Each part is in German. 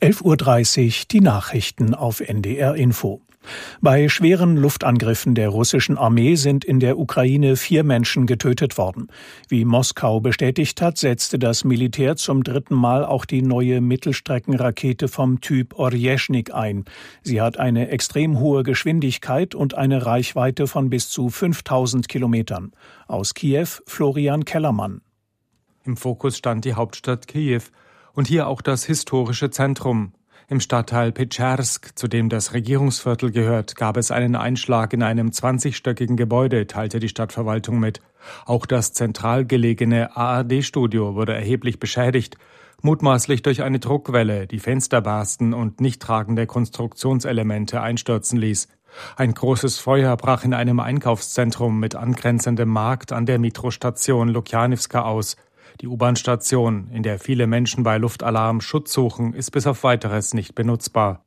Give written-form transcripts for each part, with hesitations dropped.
11:30 Uhr die Nachrichten auf NDR Info. Bei schweren Luftangriffen der russischen Armee sind in der Ukraine 4 Menschen getötet worden. Wie Moskau bestätigt hat, setzte das Militär zum 3. Mal auch die neue Mittelstreckenrakete vom Typ Orjeschnik ein. Sie hat eine extrem hohe Geschwindigkeit und eine Reichweite von bis zu 5000 Kilometern. Aus Kiew Florian Kellermann. Im Fokus stand die Hauptstadt Kiew und hier auch das historische Zentrum. Im Stadtteil Petschersk, zu dem das Regierungsviertel gehört, gab es einen Einschlag in einem 20-stöckigen Gebäude, teilte die Stadtverwaltung mit. Auch das zentral gelegene ARD-Studio wurde erheblich beschädigt, mutmaßlich durch eine Druckwelle, die Fenster barsten und nicht tragende Konstruktionselemente einstürzen ließ. Ein großes Feuer brach in einem Einkaufszentrum mit angrenzendem Markt an der Metrostation Lukjanivka aus. Die U-Bahn-Station, in der viele Menschen bei Luftalarm Schutz suchen, ist bis auf Weiteres nicht benutzbar.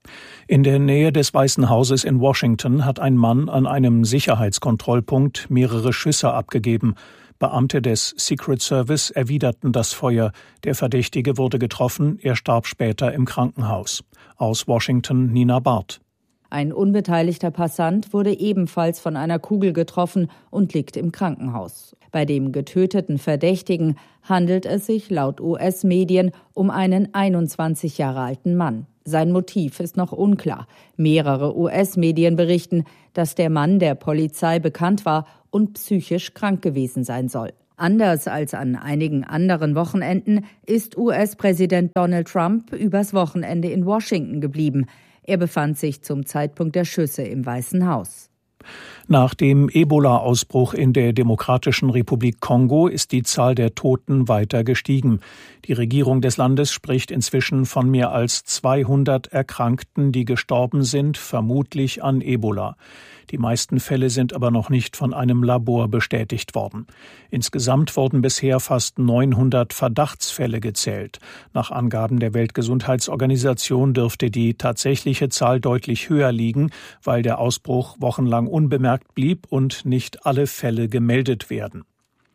In der Nähe des Weißen Hauses in Washington hat ein Mann an einem Sicherheitskontrollpunkt mehrere Schüsse abgegeben. Beamte des Secret Service erwiderten das Feuer. Der Verdächtige wurde getroffen, er starb später im Krankenhaus. Aus Washington Nina Barth. Ein unbeteiligter Passant wurde ebenfalls von einer Kugel getroffen und liegt im Krankenhaus. Bei dem getöteten Verdächtigen handelt es sich laut US-Medien um einen 21 Jahre alten Mann. Sein Motiv ist noch unklar. Mehrere US-Medien berichten, dass der Mann der Polizei bekannt war und psychisch krank gewesen sein soll. Anders als an einigen anderen Wochenenden ist US-Präsident Donald Trump übers Wochenende in Washington geblieben. Er befand sich zum Zeitpunkt der Schüsse im Weißen Haus. Nach dem Ebola-Ausbruch in der Demokratischen Republik Kongo ist die Zahl der Toten weiter gestiegen. Die Regierung des Landes spricht inzwischen von mehr als 200 Erkrankten, die gestorben sind, vermutlich an Ebola. Die meisten Fälle sind aber noch nicht von einem Labor bestätigt worden. Insgesamt wurden bisher fast 900 Verdachtsfälle gezählt. Nach Angaben der Weltgesundheitsorganisation dürfte die tatsächliche Zahl deutlich höher liegen, weil der Ausbruch wochenlang unbemerkt blieb und nicht alle Fälle gemeldet werden.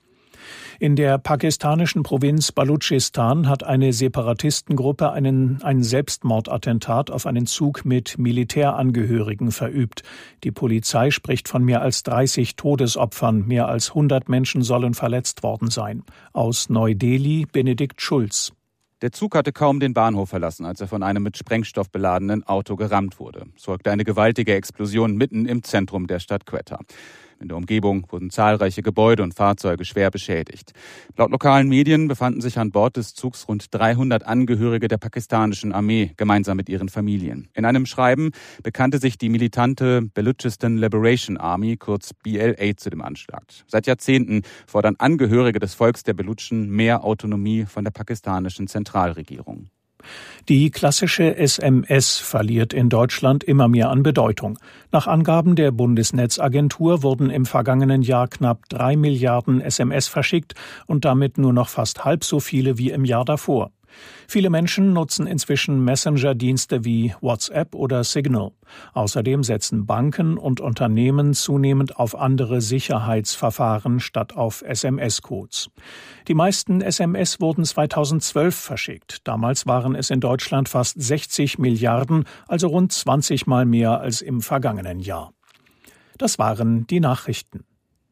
In der pakistanischen Provinz Baluchistan hat eine Separatistengruppe ein Selbstmordattentat auf einen Zug mit Militärangehörigen verübt. Die Polizei spricht von mehr als 30 Todesopfern. Mehr als 100 Menschen sollen verletzt worden sein. Aus Neu-Delhi Benedikt Schulz. Der Zug hatte kaum den Bahnhof verlassen, als er von einem mit Sprengstoff beladenen Auto gerammt wurde. Es folgte eine gewaltige Explosion mitten im Zentrum der Stadt Quetta. In der Umgebung wurden zahlreiche Gebäude und Fahrzeuge schwer beschädigt. Laut lokalen Medien befanden sich an Bord des Zugs rund 300 Angehörige der pakistanischen Armee, gemeinsam mit ihren Familien. In einem Schreiben bekannte sich die militante Baluchistan Liberation Army, kurz BLA, zu dem Anschlag. Seit Jahrzehnten fordern Angehörige des Volks der Baluchen mehr Autonomie von der pakistanischen Zentralregierung. Die klassische SMS verliert in Deutschland immer mehr an Bedeutung. Nach Angaben der Bundesnetzagentur wurden im vergangenen Jahr knapp 3 Milliarden SMS verschickt und damit nur noch fast halb so viele wie im Jahr davor. Viele Menschen nutzen inzwischen Messenger-Dienste wie WhatsApp oder Signal. Außerdem setzen Banken und Unternehmen zunehmend auf andere Sicherheitsverfahren statt auf SMS-Codes. Die meisten SMS wurden 2012 verschickt. Damals waren es in Deutschland fast 60 Milliarden, also rund 20 Mal mehr als im vergangenen Jahr. Das waren die Nachrichten.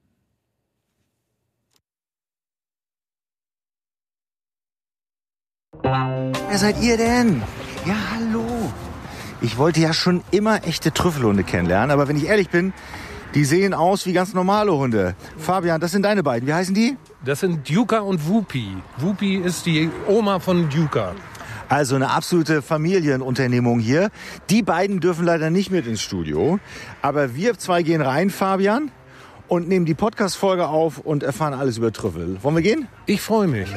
Wer seid ihr denn? Ja, hallo. Ich wollte ja schon immer echte Trüffelhunde kennenlernen, aber wenn ich ehrlich bin, die sehen aus wie ganz normale Hunde. Fabian, das sind deine beiden. Wie heißen die? Das sind Duka und Whoopi. Whoopi ist die Oma von Duka. Also eine absolute Familienunternehmung hier. Die beiden dürfen leider nicht mit ins Studio. Aber wir zwei gehen rein, Fabian, und nehmen die Podcast-Folge auf und erfahren alles über Trüffel. Wollen wir gehen? Ich freue mich.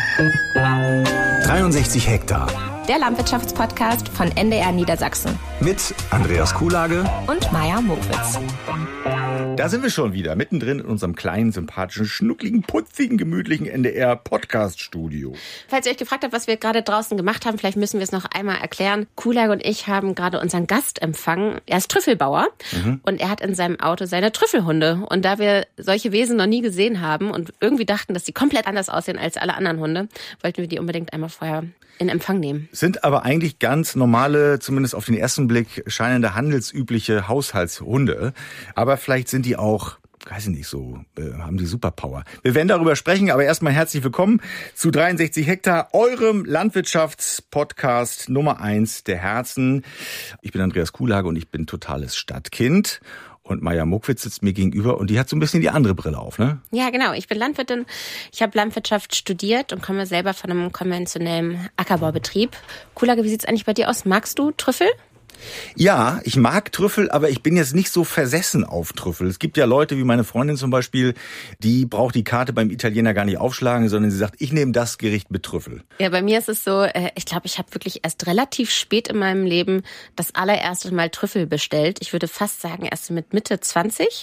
63 Hektar. Der Landwirtschaftspodcast von NDR Niedersachsen. Mit Andreas Kuhlage und Maja Mowitz. Da sind wir schon wieder, mittendrin in unserem kleinen, sympathischen, schnuckligen, putzigen, gemütlichen NDR-Podcast-Studio. Falls ihr euch gefragt habt, was wir gerade draußen gemacht haben, vielleicht müssen wir es noch einmal erklären. Kulag und ich haben gerade unseren Gast empfangen. Er ist Trüffelbauer und er hat in seinem Auto seine Trüffelhunde. Und da wir solche Wesen noch nie gesehen haben und irgendwie dachten, dass die komplett anders aussehen als alle anderen Hunde, wollten wir die unbedingt einmal vorher in Empfang nehmen. Sind aber eigentlich ganz normale, zumindest auf den ersten Blick scheinende handelsübliche Haushaltshunde. Aber vielleicht sind die auch, weiß ich nicht, so haben die Superpower. Wir werden darüber sprechen, aber erstmal herzlich willkommen zu 63 Hektar, eurem Landwirtschaftspodcast Nummer 1 der Herzen. Ich bin Andreas Kuhlage und ich bin totales Stadtkind. Und Maja Mokwitz sitzt mir gegenüber und die hat so ein bisschen die andere Brille auf, ne? Ja, genau. Ich bin Landwirtin. Ich habe Landwirtschaft studiert und komme selber von einem konventionellen Ackerbaubetrieb. Kuhlage, wie sieht's eigentlich bei dir aus? Magst du Trüffel? Ja, ich mag Trüffel, aber ich bin jetzt nicht so versessen auf Trüffel. Es gibt ja Leute wie meine Freundin zum Beispiel, die braucht die Karte beim Italiener gar nicht aufschlagen, sondern sie sagt, ich nehme das Gericht mit Trüffel. Ja, bei mir ist es so, ich glaube, ich habe wirklich erst relativ spät in meinem Leben das allererste Mal Trüffel bestellt. Ich würde fast sagen, erst mit Mitte 20.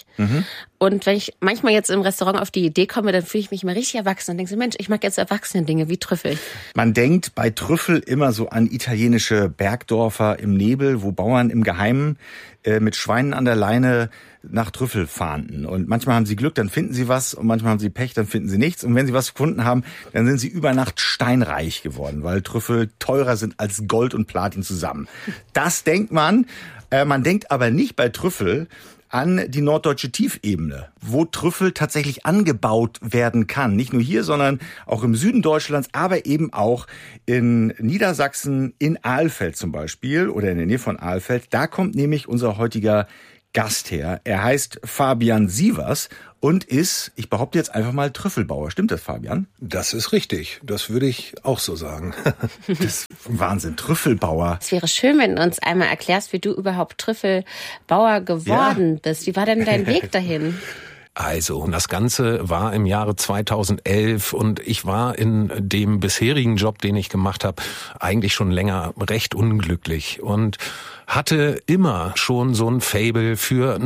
Und wenn ich manchmal jetzt im Restaurant auf die Idee komme, dann fühle ich mich immer richtig erwachsen und denke so, Mensch, ich mag jetzt erwachsene Dinge wie Trüffel. Man denkt bei Trüffel immer so an italienische Bergdörfer im Nebel, wo Bauern im Geheimen mit Schweinen an der Leine nach Trüffel fahnden. Und manchmal haben sie Glück, dann finden sie was, und manchmal haben sie Pech, dann finden sie nichts. Und wenn sie was gefunden haben, dann sind sie über Nacht steinreich geworden, weil Trüffel teurer sind als Gold und Platin zusammen. Das denkt man. Man denkt aber nicht bei Trüffel an die norddeutsche Tiefebene, wo Trüffel tatsächlich angebaut werden kann. Nicht nur hier, sondern auch im Süden Deutschlands, aber eben auch in Niedersachsen, in Alfeld zum Beispiel oder in der Nähe von Alfeld. Da kommt nämlich unser heutiger Gast her. Er heißt Fabian Sievers und ist, ich behaupte jetzt einfach mal, Trüffelbauer. Stimmt das, Fabian? Das ist richtig. Das würde ich auch so sagen. Das ist Wahnsinn, Trüffelbauer. Es wäre schön, wenn du uns einmal erklärst, wie du überhaupt Trüffelbauer geworden bist. Wie war denn dein Weg dahin? Also, das Ganze war im Jahre 2011 und ich war in dem bisherigen Job, den ich gemacht habe, eigentlich schon länger recht unglücklich und hatte immer schon so ein Faible für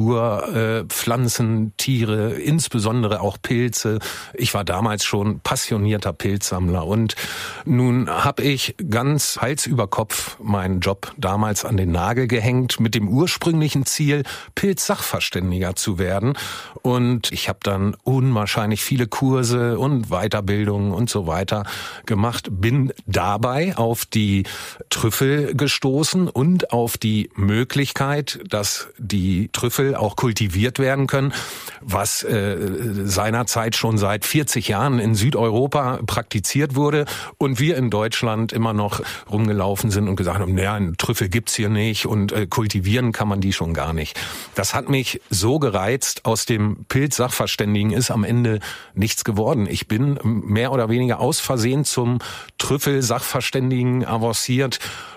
Natur, Pflanzen, Tiere, insbesondere auch Pilze. Ich war damals schon passionierter Pilzsammler und nun habe ich ganz Hals über Kopf meinen Job damals an den Nagel gehängt mit dem ursprünglichen Ziel, Pilzsachverständiger zu werden. Und ich habe dann unwahrscheinlich viele Kurse und Weiterbildungen und so weiter gemacht, bin dabei auf die Trüffel gestoßen und auf die Möglichkeit, dass die Trüffel auch kultiviert werden können, was seinerzeit schon seit 40 Jahren in Südeuropa praktiziert wurde und wir in Deutschland immer noch rumgelaufen sind und gesagt haben, naja, einen Trüffel gibt's hier nicht und kultivieren kann man die schon gar nicht. Das hat mich so gereizt, aus dem Pilzsachverständigen ist am Ende nichts geworden. Ich bin mehr oder weniger aus Versehen zum Trüffelsachverständigen avanciert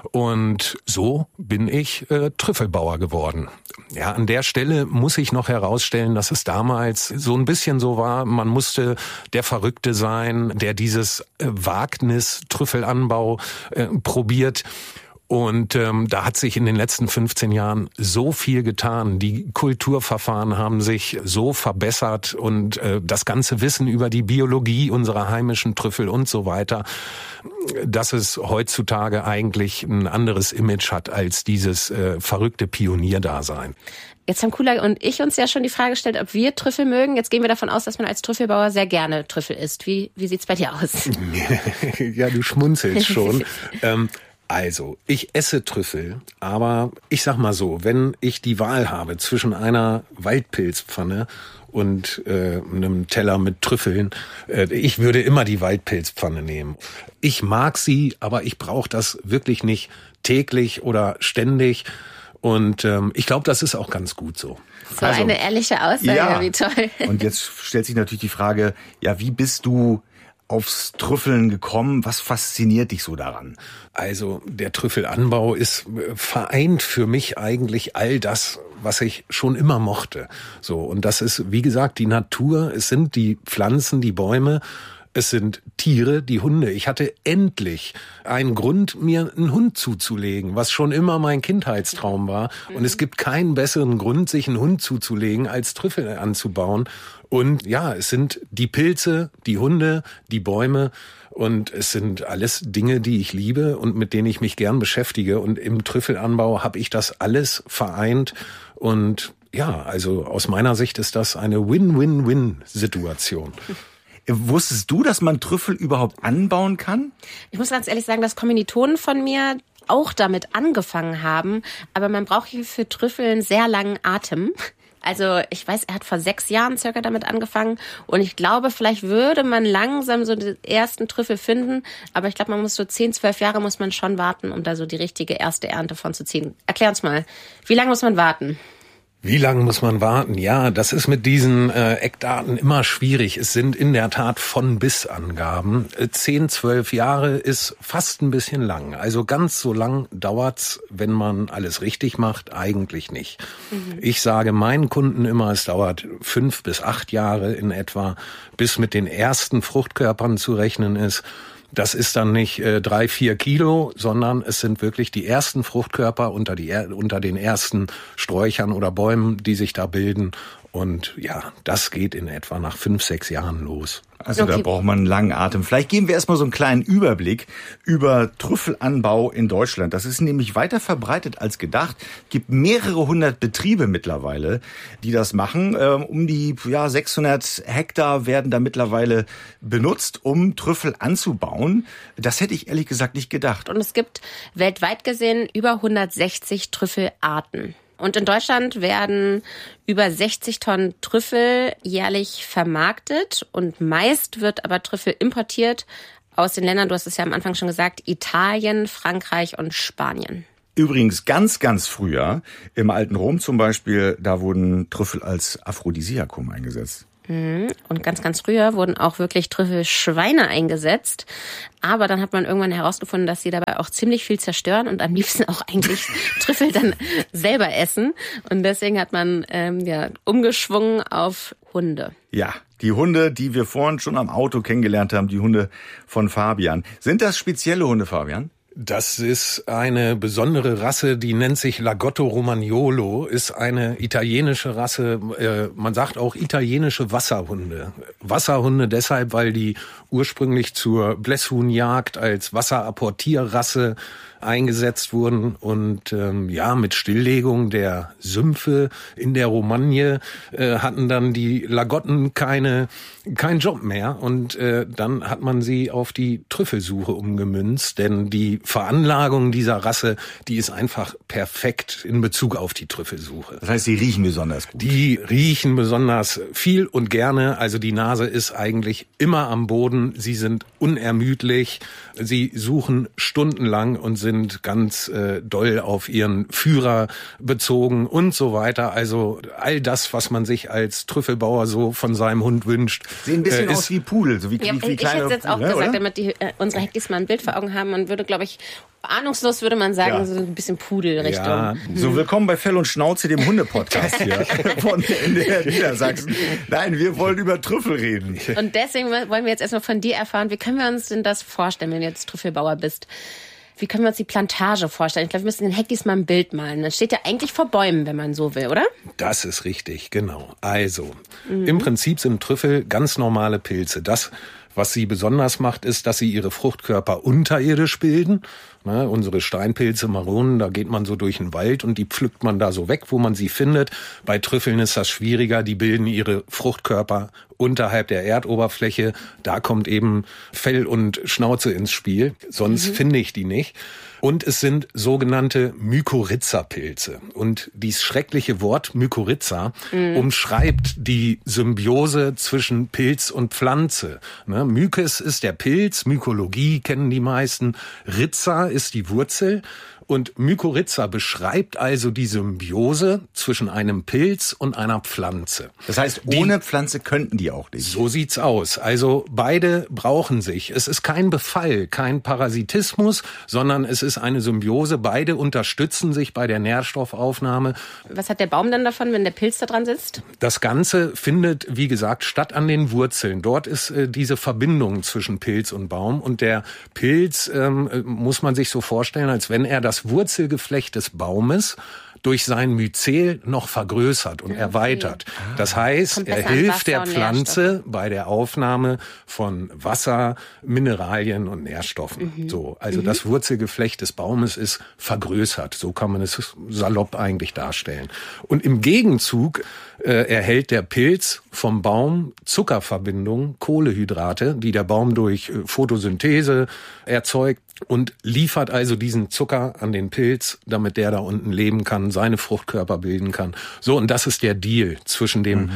und so bin ich Trüffelbauer geworden. Ja, an der Stelle muss ich noch herausstellen, dass es damals so ein bisschen so war, man musste der Verrückte sein, der dieses Wagnis Trüffelanbau probiert. Und da hat sich in den letzten 15 Jahren so viel getan. Die Kulturverfahren haben sich so verbessert und das ganze Wissen über die Biologie unserer heimischen Trüffel und so weiter, dass es heutzutage eigentlich ein anderes Image hat als dieses verrückte Pionierdasein. Jetzt haben Kuhlage und ich uns ja schon die Frage gestellt, ob wir Trüffel mögen. Jetzt gehen wir davon aus, dass man als Trüffelbauer sehr gerne Trüffel isst. Wie sieht's bei dir aus? Ja, du schmunzelst schon. Also, ich esse Trüffel, aber ich sag mal so, wenn ich die Wahl habe zwischen einer Waldpilzpfanne und einem Teller mit Trüffeln, ich würde immer die Waldpilzpfanne nehmen. Ich mag sie, aber ich brauche das wirklich nicht täglich oder ständig. Und ich glaube, das ist auch ganz gut so. So also, eine ehrliche Aussage, ja. Wie toll. Und jetzt stellt sich natürlich die Frage, ja, wie bist du aufs Trüffeln gekommen? Was fasziniert dich so daran? Also der Trüffelanbau ist vereint für mich eigentlich all das, was ich schon immer mochte. So, und das ist, wie gesagt, die Natur, es sind die Pflanzen, die Bäume. Es sind Tiere, die Hunde. Ich hatte endlich einen Grund, mir einen Hund zuzulegen, was schon immer mein Kindheitstraum war. Und es gibt keinen besseren Grund, sich einen Hund zuzulegen, als Trüffel anzubauen. Und ja, es sind die Pilze, die Hunde, die Bäume. Und es sind alles Dinge, die ich liebe und mit denen ich mich gern beschäftige. Und im Trüffelanbau habe ich das alles vereint. Und ja, also aus meiner Sicht ist das eine Win-Win-Win-Situation. Wusstest du, dass man Trüffel überhaupt anbauen kann? Ich muss ganz ehrlich sagen, dass Kommilitonen von mir auch damit angefangen haben. Aber man braucht hier für Trüffel einen sehr langen Atem. Also ich weiß, er hat vor 6 Jahren circa damit angefangen. Und ich glaube, vielleicht würde man langsam so die ersten Trüffel finden. Aber ich glaube, man muss so 10, 12 Jahre muss man schon warten, um da so die richtige erste Ernte von zu ziehen. Erklär uns mal, wie lange muss man warten? Wie lange muss man warten? Ja, das ist mit diesen Eckdaten immer schwierig. Es sind in der Tat von bis Angaben. 10, 12 Jahre ist fast ein bisschen lang. Also ganz so lang dauert's, wenn man alles richtig macht, eigentlich nicht. Ich sage meinen Kunden immer, es dauert 5 bis 8 Jahre in etwa, bis mit den ersten Fruchtkörpern zu rechnen ist. Das ist dann nicht 3, 4 Kilo, sondern es sind wirklich die ersten Fruchtkörper unter den ersten Sträuchern oder Bäumen, die sich da bilden. Und ja, das geht in etwa nach 5, 6 Jahren los. Also okay. Da braucht man einen langen Atem. Vielleicht geben wir erstmal so einen kleinen Überblick über Trüffelanbau in Deutschland. Das ist nämlich weiter verbreitet als gedacht. Es gibt mehrere hundert Betriebe mittlerweile, die das machen. Um die 600 Hektar werden da mittlerweile benutzt, um Trüffel anzubauen. Das hätte ich ehrlich gesagt nicht gedacht. Und es gibt weltweit gesehen über 160 Trüffelarten. Und in Deutschland werden über 60 Tonnen Trüffel jährlich vermarktet und meist wird aber Trüffel importiert aus den Ländern, du hast es ja am Anfang schon gesagt, Italien, Frankreich und Spanien. Übrigens ganz, ganz früher, im alten Rom zum Beispiel, da wurden Trüffel als Aphrodisiakum eingesetzt. Und ganz, ganz früher wurden auch wirklich Trüffelschweine eingesetzt. Aber dann hat man irgendwann herausgefunden, dass sie dabei auch ziemlich viel zerstören und am liebsten auch eigentlich Trüffel dann selber essen. Und deswegen hat man umgeschwungen auf Hunde. Ja, die Hunde, die wir vorhin schon am Auto kennengelernt haben, die Hunde von Fabian. Sind das spezielle Hunde, Fabian? Das ist eine besondere Rasse, die nennt sich Lagotto Romagnolo, ist eine italienische Rasse, man sagt auch italienische Wasserhunde. Wasserhunde deshalb, weil die ursprünglich zur Blässhuhnjagd als Wasserapportierrasse eingesetzt wurden und mit Stilllegung der Sümpfe in der Romagne hatten dann die Lagotten keinen Job mehr und dann hat man sie auf die Trüffelsuche umgemünzt, denn die Veranlagung dieser Rasse, die ist einfach perfekt in Bezug auf die Trüffelsuche. Das heißt, die riechen besonders gut? Die riechen besonders viel und gerne, also die Nase ist eigentlich immer am Boden, sie sind unermüdlich, sie suchen stundenlang und sind ganz doll auf ihren Führer bezogen und so weiter. Also all das, was man sich als Trüffelbauer so von seinem Hund wünscht. Sehen ein bisschen aus wie Pudel, so wie kleine Pudel. Ich hätte es jetzt auch gesagt, oder? Damit unsere Heckis mal ein Bild vor Augen haben. Man würde, glaube ich, ahnungslos würde man sagen, so ein bisschen Pudelrichtung. Ja. So, willkommen bei Fell und Schnauze, dem Hunde-Podcast hier von NDR Niedersachsen. Nein, wir wollen über Trüffel reden. Und deswegen wollen wir jetzt erstmal von dir erfahren, wie können wir uns denn das vorstellen, wenn du jetzt Trüffelbauer bist? Wie können wir uns die Plantage vorstellen? Ich glaube, wir müssen den Heckis mal ein Bild malen. Das steht ja eigentlich vor Bäumen, wenn man so will, oder? Das ist richtig, genau. Also, im Prinzip sind Trüffel ganz normale Pilze. Das, was sie besonders macht, ist, dass sie ihre Fruchtkörper unterirdisch bilden. Ne, unsere Steinpilze, Maronen, da geht man so durch den Wald und die pflückt man da so weg, wo man sie findet. Bei Trüffeln ist das schwieriger, die bilden ihre Fruchtkörper unterhalb der Erdoberfläche. Da kommt eben Fell und Schnauze ins Spiel, sonst finde ich die nicht. Und es sind sogenannte Mykorrhiza-Pilze. Und dieses schreckliche Wort Mykorrhiza umschreibt die Symbiose zwischen Pilz und Pflanze. Ne? Mykes ist der Pilz, Mykologie kennen die meisten. Rhiza ist die Wurzel Und Mykorrhiza beschreibt also die Symbiose zwischen einem Pilz und einer Pflanze. Das heißt, ohne Pflanze könnten die auch nicht. So sieht's aus. Also beide brauchen sich. Es ist kein Befall, kein Parasitismus, sondern es ist eine Symbiose. Beide unterstützen sich bei der Nährstoffaufnahme. Was hat der Baum dann davon, wenn der Pilz da dran sitzt? Das Ganze findet, wie gesagt, statt an den Wurzeln. Dort ist diese Verbindung zwischen Pilz und Baum. Und der Pilz muss man sich so vorstellen, als wenn er das Wurzelgeflecht des Baumes durch sein Myzel noch vergrößert und erweitert. Das heißt, er hilft der Pflanze bei der Aufnahme von Wasser, Mineralien und Nährstoffen. So, also das Wurzelgeflecht des Baumes ist vergrößert. So kann man es salopp eigentlich darstellen. Und im Gegenzug erhält der Pilz vom Baum Zuckerverbindungen, Kohlenhydrate, die der Baum durch Photosynthese erzeugt und liefert also diesen Zucker an den Pilz, damit der da unten leben kann, seine Fruchtkörper bilden kann. So, und das ist der Deal zwischen dem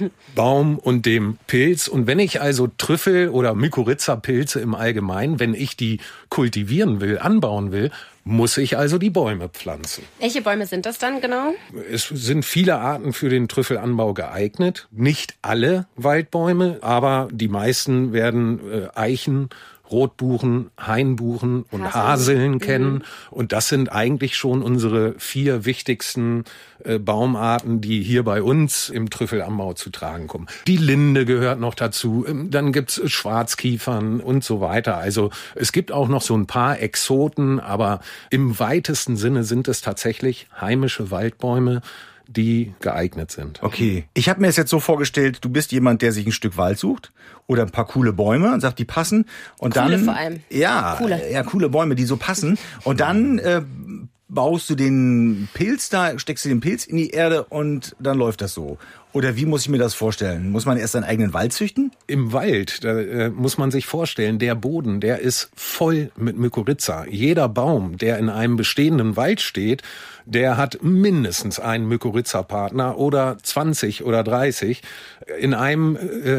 Baum und dem Pilz. Und wenn ich also Trüffel oder Mykorrhiza-Pilze im Allgemeinen, wenn ich die kultivieren will, anbauen will, muss ich also die Bäume pflanzen. Welche Bäume sind das dann genau? Es sind viele Arten für den Trüffelanbau geeignet. Nicht alle Waldbäume, aber die meisten werden Eichen, Rotbuchen, Hainbuchen und Haseln kennen. Und das sind eigentlich schon unsere 4 wichtigsten Baumarten, die hier bei uns im Trüffelanbau zu tragen kommen. Die Linde gehört noch dazu. Dann gibt's Schwarzkiefern und so weiter. Also es gibt auch noch so ein paar Exoten, aber im weitesten Sinne sind es tatsächlich heimische Waldbäume, die geeignet sind. Okay. Ich habe mir es jetzt so vorgestellt, du bist jemand, der sich ein Stück Wald sucht oder ein paar coole Bäume und sagt, die passen. Und coole dann, vor allem. Ja, coole Bäume, die so passen. Und dann baust du den Pilz da, steckst du den Pilz in die Erde und dann läuft das so. Oder wie muss ich mir das vorstellen? Muss man erst seinen eigenen Wald züchten? Im Wald, da muss man sich vorstellen, der Boden, der ist voll mit Mykorrhiza. Jeder Baum, der in einem bestehenden Wald steht, der hat mindestens einen Mykorrhiza-Partner oder 20 oder 30. In einem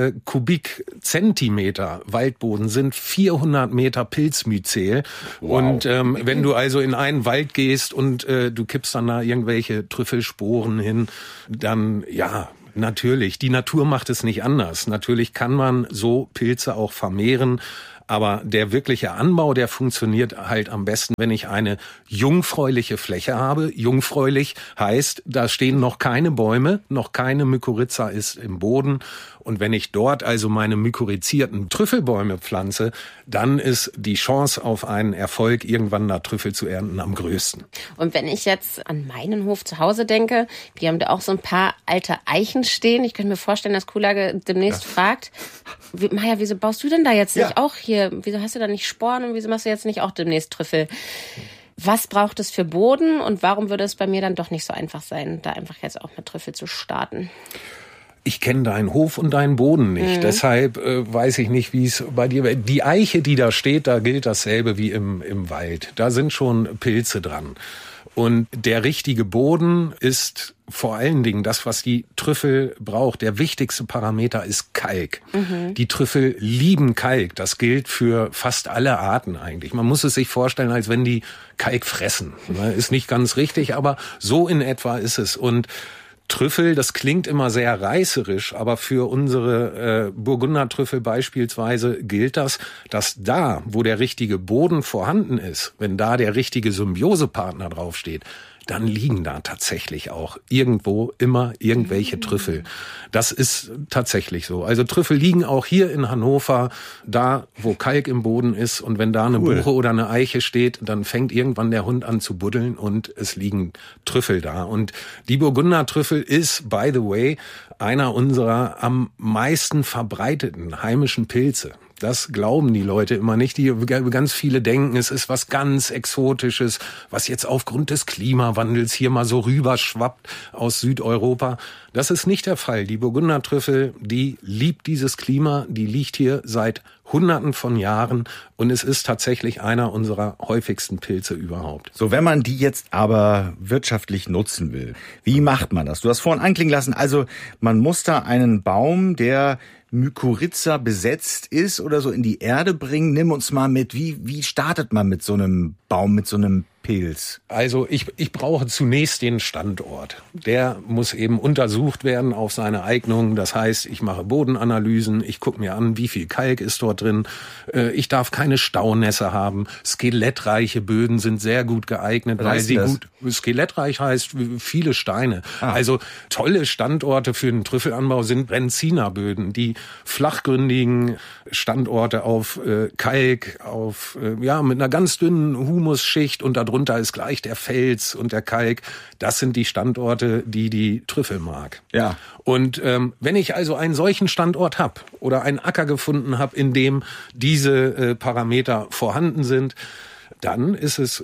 Kubikzentimeter Waldboden sind 400 Meter Pilzmyzel. Wow. Und wenn du also in einen Wald gehst und du kippst dann da irgendwelche Trüffelsporen hin, dann ja, natürlich, die Natur macht es nicht anders. Natürlich kann man so Pilze auch vermehren. Aber der wirkliche Anbau, der funktioniert halt am besten, wenn ich eine jungfräuliche Fläche habe. Jungfräulich heißt, da stehen noch keine Bäume, noch keine Mykorrhiza ist im Boden. Und wenn ich dort also meine mykorrhizierten Trüffelbäume pflanze, dann ist die Chance auf einen Erfolg, irgendwann da Trüffel zu ernten, am größten. Und wenn ich jetzt an meinen Hof zu Hause denke, wir haben da auch so ein paar alte Eichen stehen. Ich könnte mir vorstellen, dass Kuhlage demnächst fragt, Maja, wieso baust du denn da jetzt nicht auch hier? Wieso hast du da nicht Sporen und wieso machst du jetzt nicht auch demnächst Trüffel? Was braucht es für Boden und warum würde es bei mir dann doch nicht so einfach sein, da einfach jetzt auch mit Trüffel zu starten? Ich kenne deinen Hof und deinen Boden nicht. Deshalb weiß ich nicht, wie es bei dir wäre. Die Eiche, die da steht, da gilt dasselbe wie im Wald. Da sind schon Pilze dran. Und der richtige Boden ist vor allen Dingen das, was die Trüffel braucht. Der wichtigste Parameter ist Kalk. Die Trüffel lieben Kalk. Das gilt für fast alle Arten eigentlich. Man muss es sich vorstellen, als wenn die Kalk fressen. Ist nicht ganz richtig, aber so in etwa ist es. Und Trüffel, das klingt immer sehr reißerisch, aber für unsere Burgundertrüffel beispielsweise gilt das, dass da, wo der richtige Boden vorhanden ist, wenn da der richtige Symbiosepartner draufsteht, dann liegen da tatsächlich auch irgendwo immer irgendwelche Trüffel. Das ist tatsächlich so. Also Trüffel liegen auch hier in Hannover, da wo Kalk im Boden ist. Und wenn da eine Buche oder eine Eiche steht, dann fängt irgendwann der Hund an zu buddeln und es liegen Trüffel da. Und die Burgundertrüffel ist, by the way, einer unserer am meisten verbreiteten heimischen Pilze. Das glauben die Leute immer nicht. Die ganz viele denken, es ist was ganz Exotisches, was jetzt aufgrund des Klimawandels hier mal so rüberschwappt aus Südeuropa. Das ist nicht der Fall. Die Burgundertrüffel, die liebt dieses Klima, die liegt hier seit Hunderten von Jahren und es ist tatsächlich einer unserer häufigsten Pilze überhaupt. So, wenn man die jetzt aber wirtschaftlich nutzen will, wie macht man das? Du hast vorhin anklingen lassen, also man muss da einen Baum, der Mykorrhiza besetzt ist oder so, in die Erde bringen. Nimm uns mal mit, wie startet man mit so einem Baum, mit so einem Pilz? Also ich brauche zunächst den Standort. Der muss eben untersucht werden auf seine Eignung. Das heißt, ich mache Bodenanalysen, ich gucke mir an, wie viel Kalk ist dort drin. Ich darf keine Staunässe haben. Skelettreiche Böden sind sehr gut geeignet, weil sie gut... Skelettreich heißt viele Steine. Also tolle Standorte für den Trüffelanbau sind Brenzinerböden, die flachgründigen Standorte auf Kalk, auf mit einer ganz dünnen Humusschicht und darunter ist gleich der Fels und der Kalk. Das sind die Standorte, die Trüffel mag. Ja. Und wenn ich also einen solchen Standort habe oder einen Acker gefunden habe, in dem diese Parameter vorhanden sind, dann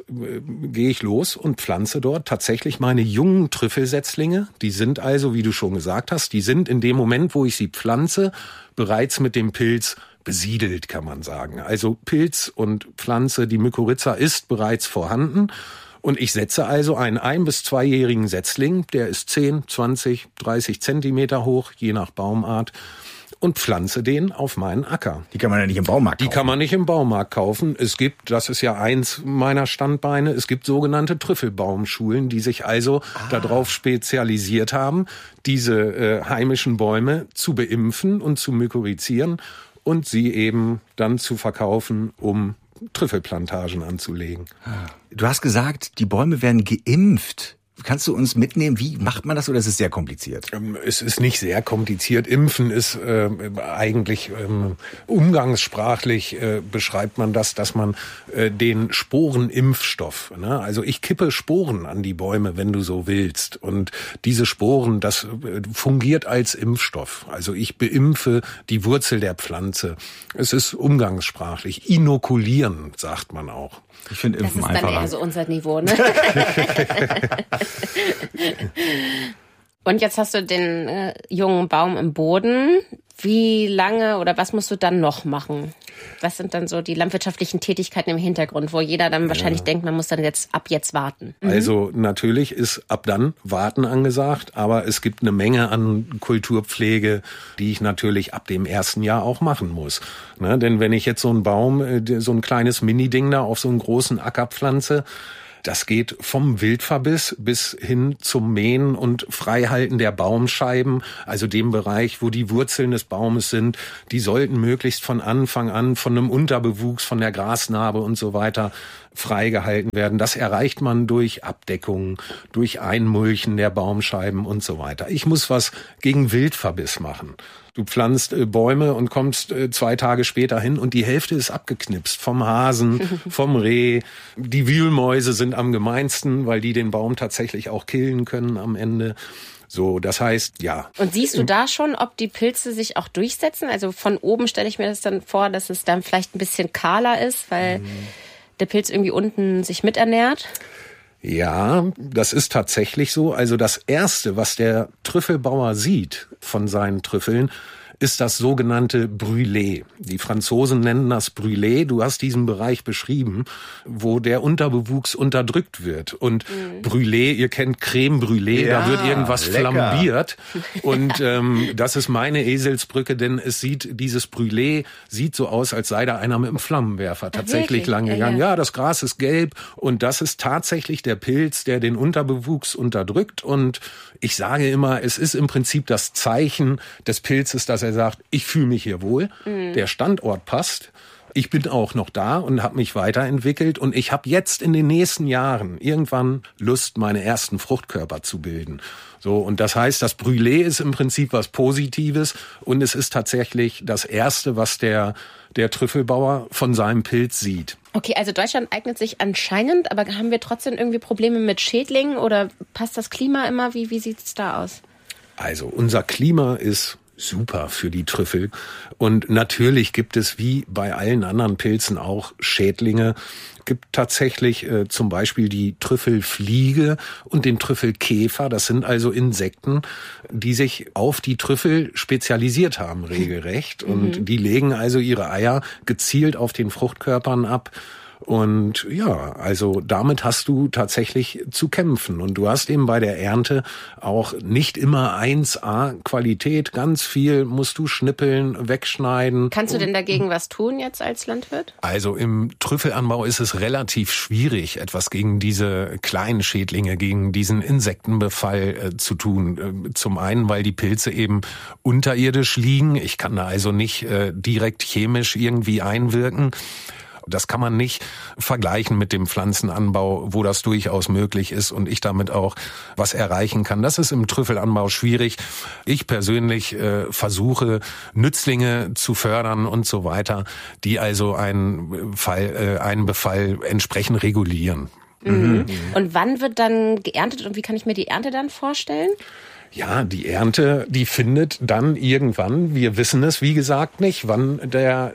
gehe ich los und pflanze dort tatsächlich meine jungen Trüffelsetzlinge. Die sind also, wie du schon gesagt hast, die sind in dem Moment, wo ich sie pflanze, bereits mit dem Pilz besiedelt, kann man sagen. Also Pilz und Pflanze, die Mykorrhiza ist bereits vorhanden. Und ich setze also einen 1- bis 2-jährigen Setzling, der ist 10, 20, 30 Zentimeter hoch, je nach Baumart, und pflanze den auf meinen Acker. Die kann man ja nicht im Baumarkt kaufen. Die kann man nicht im Baumarkt kaufen. Es gibt, das ist ja eins meiner Standbeine, es gibt sogenannte Trüffelbaumschulen, die sich also darauf spezialisiert haben, diese heimischen Bäume zu beimpfen und zu mykorrhizieren und sie eben dann zu verkaufen, um Trüffelplantagen anzulegen. Du hast gesagt, die Bäume werden geimpft. Kannst du uns mitnehmen, wie macht man das oder ist es sehr kompliziert? Es ist nicht sehr kompliziert. Impfen ist eigentlich umgangssprachlich beschreibt man das, dass man den Sporenimpfstoff, also ich kippe Sporen an die Bäume, wenn du so willst. Und diese Sporen, das fungiert als Impfstoff. Also ich beimpfe die Wurzel der Pflanze. Es ist umgangssprachlich. Inokulieren, sagt man auch. Ich finde Impfen einfacher. Das ist dann eher so unser Niveau, ne? Und jetzt hast du den jungen Baum im Boden. Wie lange oder was musst du dann noch machen? Was sind dann so die landwirtschaftlichen Tätigkeiten im Hintergrund, wo jeder dann wahrscheinlich denkt, man muss dann ab jetzt warten? Also natürlich ist ab dann Warten angesagt, aber es gibt eine Menge an Kulturpflege, die ich natürlich ab dem ersten Jahr auch machen muss. Ne? Denn wenn ich jetzt so einen Baum, so ein kleines Mini-Ding da auf so einen großen Acker pflanze, das geht vom Wildverbiss bis hin zum Mähen und Freihalten der Baumscheiben, also dem Bereich, wo die Wurzeln des Baumes sind. Die sollten möglichst von Anfang an von einem Unterbewuchs, von der Grasnarbe und so weiter freigehalten werden. Das erreicht man durch Abdeckung, durch Einmulchen der Baumscheiben und so weiter. Ich muss was gegen Wildverbiss machen. Du pflanzt Bäume und kommst 2 Tage später hin und die Hälfte ist abgeknipst vom Hasen, vom Reh. Die Wühlmäuse sind am gemeinsten, weil die den Baum tatsächlich auch killen können am Ende. So, das heißt, ja. Und siehst du da schon, ob die Pilze sich auch durchsetzen? Also von oben stelle ich mir das dann vor, dass es dann vielleicht ein bisschen kahler ist, weil der Pilz irgendwie unten sich miternährt. Ja, das ist tatsächlich so. Also das Erste, was der Trüffelbauer sieht von seinen Trüffeln, ist das sogenannte Brûlé. Die Franzosen nennen das Brûlé. Du hast diesen Bereich beschrieben, wo der Unterbewuchs unterdrückt wird. Und Brûlé, ihr kennt Creme Brûlée, da wird irgendwas flambiert. Und das ist meine Eselsbrücke, denn dieses Brûlé sieht so aus, als sei da einer mit einem Flammenwerfer tatsächlich lang gegangen. Ja, das Gras ist gelb und das ist tatsächlich der Pilz, der den Unterbewuchs unterdrückt. Und ich sage immer, es ist im Prinzip das Zeichen des Pilzes, dass er sagt, ich fühle mich hier wohl, der Standort passt, ich bin auch noch da und habe mich weiterentwickelt und ich habe jetzt in den nächsten Jahren irgendwann Lust, meine ersten Fruchtkörper zu bilden. So, und das heißt, das Brûlé ist im Prinzip was Positives und es ist tatsächlich das Erste, was der Trüffelbauer von seinem Pilz sieht. Okay, also Deutschland eignet sich anscheinend, aber haben wir trotzdem irgendwie Probleme mit Schädlingen oder passt das Klima immer? Wie sieht's da aus? Also unser Klima ist super für die Trüffel. Und natürlich gibt es wie bei allen anderen Pilzen auch Schädlinge. Es gibt tatsächlich zum Beispiel die Trüffelfliege und den Trüffelkäfer. Das sind also Insekten, die sich auf die Trüffel spezialisiert haben, regelrecht. Und die legen also ihre Eier gezielt auf den Fruchtkörpern ab. Und ja, also damit hast du tatsächlich zu kämpfen. Und du hast eben bei der Ernte auch nicht immer 1A Qualität. Ganz viel musst du schnippeln, wegschneiden. Kannst du denn dagegen was tun jetzt als Landwirt? Also im Trüffelanbau ist es relativ schwierig, etwas gegen diese kleinen Schädlinge, gegen diesen Insektenbefall zu tun. Zum einen, weil die Pilze eben unterirdisch liegen. Ich kann da also nicht direkt chemisch irgendwie einwirken. Das kann man nicht vergleichen mit dem Pflanzenanbau, wo das durchaus möglich ist und ich damit auch was erreichen kann. Das ist im Trüffelanbau schwierig. Ich persönlich versuche, Nützlinge zu fördern und so weiter, die also einen Befall entsprechend regulieren. Mhm. Und wann wird dann geerntet und wie kann ich mir die Ernte dann vorstellen? Ja, die Ernte, die findet dann irgendwann, wir wissen es wie gesagt nicht, wann der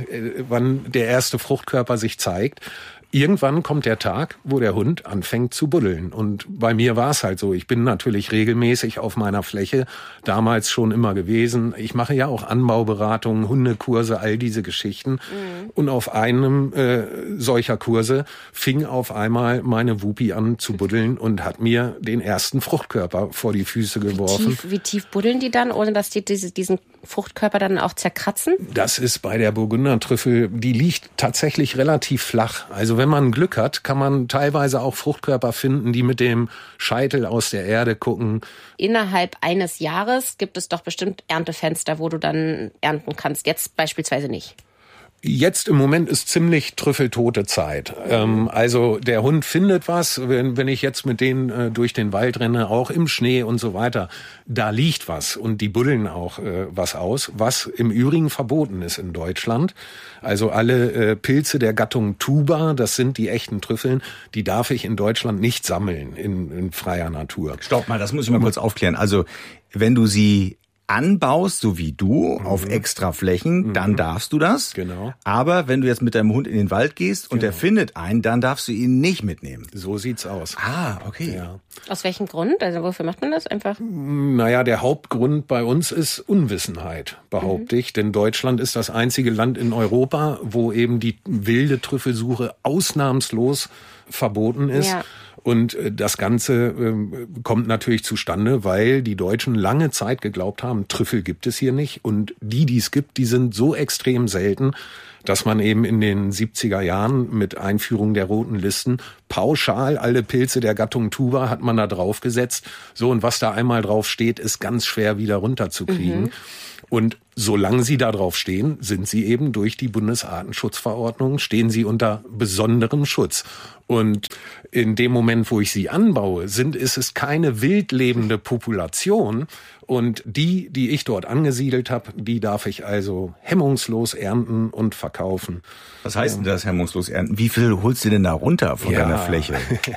erste Fruchtkörper sich zeigt. Irgendwann kommt der Tag, wo der Hund anfängt zu buddeln. Und bei mir war es halt so. Ich bin natürlich regelmäßig auf meiner Fläche, damals schon immer gewesen. Ich mache ja auch Anbauberatungen, Hundekurse, all diese Geschichten. Mhm. Und auf einem solcher Kurse fing auf einmal meine Wuppi an zu buddeln und hat mir den ersten Fruchtkörper vor die Füße geworfen. Wie tief buddeln die dann, ohne dass die diesen Fruchtkörper dann auch zerkratzen? Das ist bei der Burgundertrüffel, die liegt tatsächlich relativ flach. Also wenn man Glück hat, kann man teilweise auch Fruchtkörper finden, die mit dem Scheitel aus der Erde gucken. Innerhalb eines Jahres gibt es doch bestimmt Erntefenster, wo du dann ernten kannst. Jetzt beispielsweise nicht. Jetzt im Moment ist ziemlich trüffeltote Zeit. Also der Hund findet was, wenn ich jetzt mit denen durch den Wald renne, auch im Schnee und so weiter, da liegt was und die buddeln auch was aus, was im Übrigen verboten ist in Deutschland. Also alle Pilze der Gattung Tuber, das sind die echten Trüffeln, die darf ich in Deutschland nicht sammeln in freier Natur. Stopp mal, das muss ich mal kurz aufklären. Also wenn du sie anbaust, so wie du, auf extra Flächen, dann darfst du das. Genau. Aber wenn du jetzt mit deinem Hund in den Wald gehst und der findet einen, dann darfst du ihn nicht mitnehmen. So sieht's aus. Ah, okay. Ja. Aus welchem Grund? Also wofür macht man das einfach? Naja, der Hauptgrund bei uns ist Unwissenheit, behaupte ich. Denn Deutschland ist das einzige Land in Europa, wo eben die wilde Trüffelsuche ausnahmslos verboten ist. Ja. Und das Ganze kommt natürlich zustande, weil die Deutschen lange Zeit geglaubt haben, Trüffel gibt es hier nicht. Und die es gibt, die sind so extrem selten, dass man eben in den 70er Jahren mit Einführung der roten Listen pauschal alle Pilze der Gattung Tuber hat man da drauf gesetzt. So, und was da einmal drauf steht, ist ganz schwer wieder runterzukriegen. Mhm. Und solange sie da drauf stehen, sind sie eben durch die Bundesartenschutzverordnung, stehen sie unter besonderem Schutz. Und in dem Moment, wo ich sie anbaue, ist es keine wild lebende Population. Und die ich dort angesiedelt habe, die darf ich also hemmungslos ernten und verkaufen. Was heißt denn das, hemmungslos ernten? Wie viel holst du denn da runter von deiner Fläche?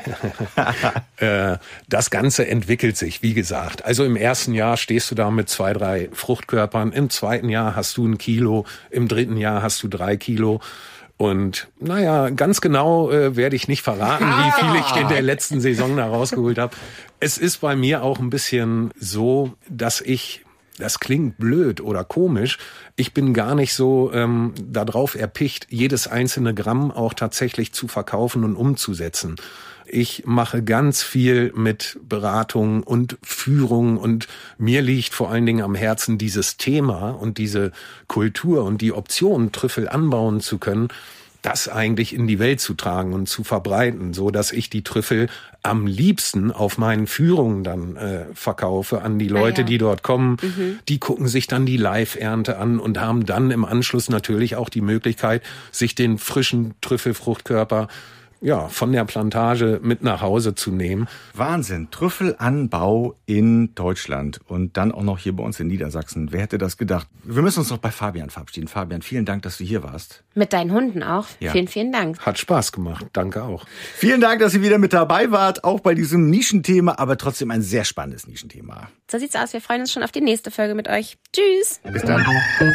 Das Ganze entwickelt sich, wie gesagt. Also im ersten Jahr stehst du da mit 2, 3 Fruchtkörpern. Im zweiten Jahr hast du 1 Kilo. Im dritten Jahr hast du 3 Kilo. Und naja, ganz genau werde ich nicht verraten, wie viel ich in der letzten Saison da rausgeholt habe. Es ist bei mir auch ein bisschen so, dass das klingt blöd oder komisch, ich bin gar nicht so darauf erpicht, jedes einzelne Gramm auch tatsächlich zu verkaufen und umzusetzen. Ich mache ganz viel mit Beratung und Führung und mir liegt vor allen Dingen am Herzen dieses Thema und diese Kultur und die Option, Trüffel anbauen zu können, das eigentlich in die Welt zu tragen und zu verbreiten, so dass ich die Trüffel am liebsten auf meinen Führungen dann verkaufe an die Leute, die dort kommen. Mhm. Die gucken sich dann die Live-Ernte an und haben dann im Anschluss natürlich auch die Möglichkeit, sich den frischen Trüffelfruchtkörper von der Plantage mit nach Hause zu nehmen. Wahnsinn, Trüffelanbau in Deutschland und dann auch noch hier bei uns in Niedersachsen. Wer hätte das gedacht? Wir müssen uns noch bei Fabian verabschieden. Fabian, vielen Dank, dass du hier warst. Mit deinen Hunden auch. Ja. Vielen, vielen Dank. Hat Spaß gemacht. Danke auch. Vielen Dank, dass ihr wieder mit dabei wart, auch bei diesem Nischenthema, aber trotzdem ein sehr spannendes Nischenthema. So sieht's aus. Wir freuen uns schon auf die nächste Folge mit euch. Tschüss. Bis dann.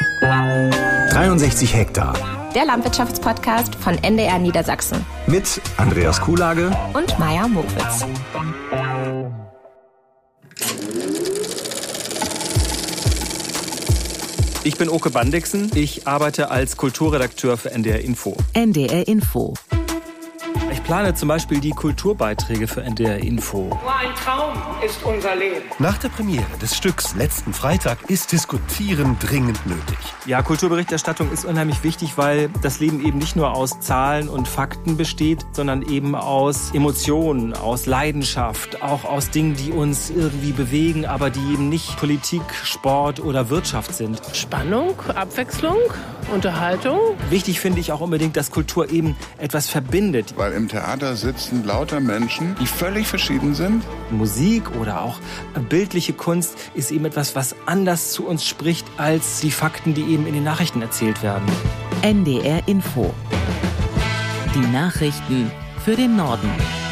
63 Hektar. Der Landwirtschaftspodcast von NDR Niedersachsen. Mit Andreas Kuhlage und Maja Mowitz. Ich bin Oke Bandixen. Ich arbeite als Kulturredakteur für NDR Info. NDR Info. plane zum Beispiel die Kulturbeiträge für NDR Info. Nur ein Traum ist unser Leben. Nach der Premiere des Stücks letzten Freitag ist Diskutieren dringend nötig. Ja, Kulturberichterstattung ist unheimlich wichtig, weil das Leben eben nicht nur aus Zahlen und Fakten besteht, sondern eben aus Emotionen, aus Leidenschaft, auch aus Dingen, die uns irgendwie bewegen, aber die eben nicht Politik, Sport oder Wirtschaft sind. Spannung, Abwechslung, Unterhaltung. Wichtig finde ich auch unbedingt, dass Kultur eben etwas verbindet. Weil im Theater sitzen lauter Menschen, die völlig verschieden sind. Musik oder auch bildliche Kunst ist eben etwas, was anders zu uns spricht als die Fakten, die eben in den Nachrichten erzählt werden. NDR Info. Die Nachrichten für den Norden.